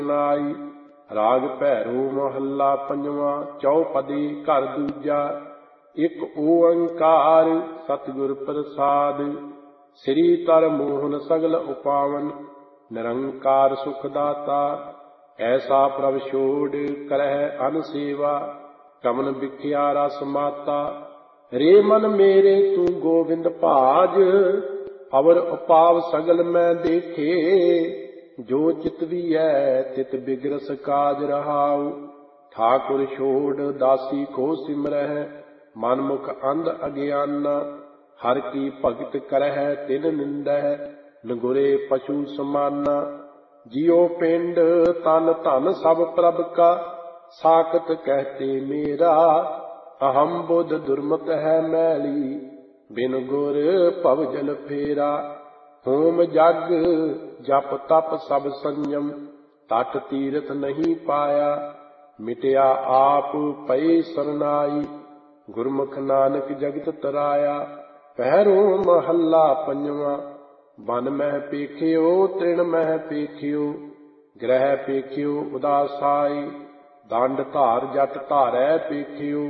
नाई। राग भैरो महला पंजवा। चौपदी घर दूजा। एक ओंकार सतगुर प्रसाद। श्री तर मोहन सगल उपावन। निरंकार सुख दाता। ऐसा प्रभ छोड़ करह अन सेवा। कमन बिख्या रस माता। रे मन मेरे तू गोविंद भाज। अवर उपाव सगल मैं देखे। जो चित भी है तित बिगरस काज रहाऊ। ठाकुर छोड़ दासी को सिमरह। मन मुख अंध अज्ञाना। हर की भगत करह तिन निंदह। नगुरे पशु समाना। जियो पिंड तन धन सब प्रभ का। साकत कहते मेरा। अहम बुध दुर्मत है मैली। बिन गुर भव जल फेरा। होम जग जप तप सब संयम। तट तीरथ नहीं पाया। मिटया आप पए सरनाई। गुरमुख नानक जगत तराया। पहरो महला पंजवा। बन मह पेखियो तृण मह पेखियो। ग्रह पेखियो उदासाई। दंड धार जट धारै पेखियो।